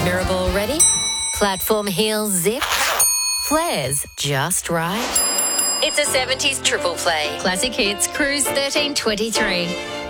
Mirror ball ready? Platform heels zip? Flares just right? It's a 70s triple play. Classic hits, Cruise 1323.